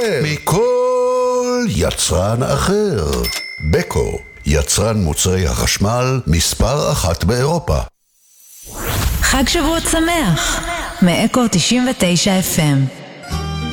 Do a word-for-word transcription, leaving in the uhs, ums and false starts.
אחר מכל יצרן אחר. בקו, יצרן מוצרי החשמל מספר אחת באירופה. חג שבועות שמח מאקו תשעים ותשע אף אם.